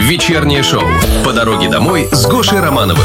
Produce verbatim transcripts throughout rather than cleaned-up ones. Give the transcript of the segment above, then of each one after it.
Вечернее шоу «По дороге домой» с Гошей Романовым.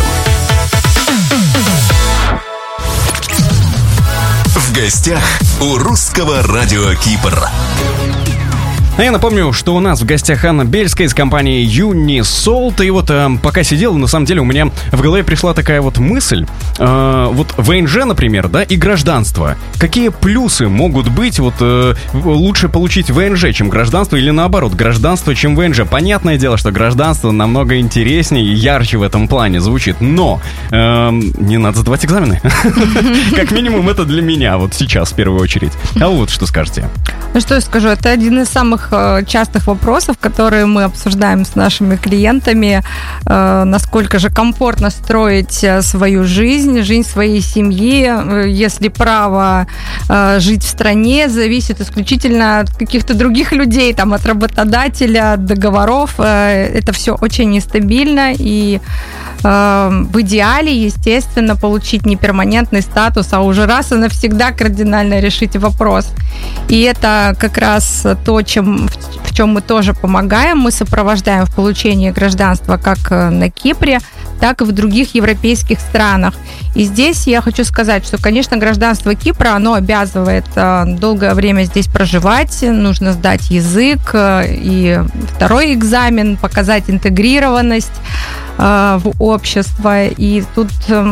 В гостях у русского радио Кипр. А я напомню, что у нас в гостях Анна Бельская из компании Unisalt. И вот э, пока сидел, на самом деле у меня в голове пришла такая вот мысль. Э, вот ВНЖ, например, да, и гражданство. Какие плюсы могут быть? Вот э, лучше получить ВНЖ, чем гражданство, или наоборот, гражданство, чем ВНЖ? Понятное дело, что гражданство намного интереснее и ярче в этом плане звучит. Но э, не надо сдавать экзамены. Как минимум, это для меня вот сейчас в первую очередь. А вы вот что скажете? Ну что я скажу, это один из самых частых вопросов, которые мы обсуждаем с нашими клиентами. Насколько же комфортно строить свою жизнь, жизнь своей семьи, если право жить в стране зависит исключительно от каких-то других людей, там, от работодателя, от договоров. Это все очень нестабильно, и в идеале, естественно, получить не перманентный статус, а уже раз и навсегда кардинально решить вопрос. И это как раз то, чем, в чем мы тоже помогаем. Мы сопровождаем в получении гражданства как на Кипре, так и в других европейских странах. И здесь я хочу сказать, что, конечно, гражданство Кипра, оно обязывает долгое время здесь проживать, нужно сдать язык и второй экзамен, показать интегрированность в общество. И тут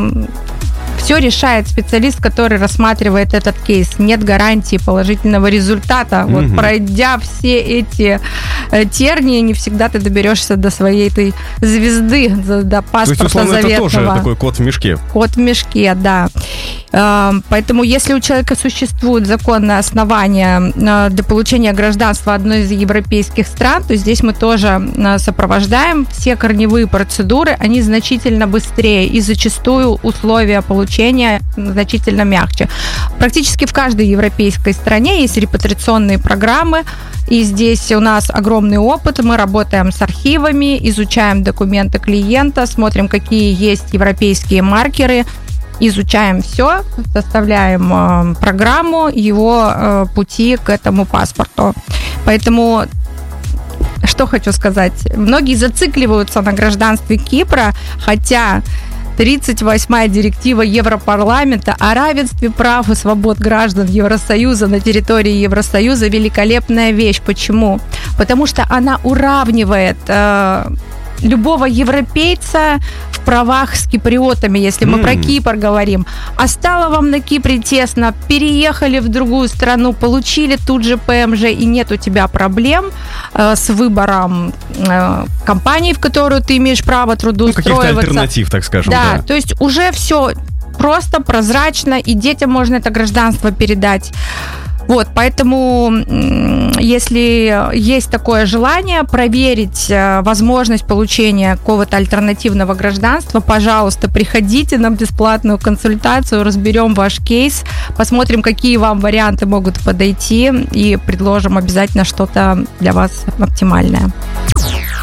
все решает специалист, который рассматривает этот кейс. Нет гарантии положительного результата. Mm-hmm. Вот пройдя все эти тернии, не всегда ты доберешься до своей этой звезды, до паспорта заветного. То есть, условно, это тоже такой кот в мешке. Кот в мешке, да. Поэтому, если у человека существует законное основание для получения гражданства одной из европейских стран, то здесь мы тоже сопровождаем все корневые процедуры, они значительно быстрее, и зачастую условия получения значительно мягче. Практически в каждой европейской стране есть репатриационные программы, и здесь у нас огромный опыт. Мы работаем с архивами, изучаем документы клиента, смотрим, какие есть европейские маркеры, изучаем все, составляем э, программу его э, пути к этому паспорту. Поэтому, что хочу сказать, многие зацикливаются на гражданстве Кипра, хотя тридцать восьмая директива Европарламента о равенстве прав и свобод граждан Евросоюза на территории Евросоюза великолепная вещь. Почему? Потому что она уравнивает э, любого европейца в правах с киприотами, если мы mm. про Кипр говорим. А стало вам на Кипре тесно, переехали в другую страну, получили тут же ПМЖ, и нет у тебя проблем э, с выбором э, компании, в которую ты имеешь право трудоустроиваться. Ну, каких-то альтернатив, так скажем. Да, да, то есть уже все просто, прозрачно, и детям можно это гражданство передать. Вот, поэтому, если есть такое желание проверить возможность получения какого-то альтернативного гражданства, пожалуйста, приходите на бесплатную консультацию, разберем ваш кейс, посмотрим, какие вам варианты могут подойти, и предложим обязательно что-то для вас оптимальное.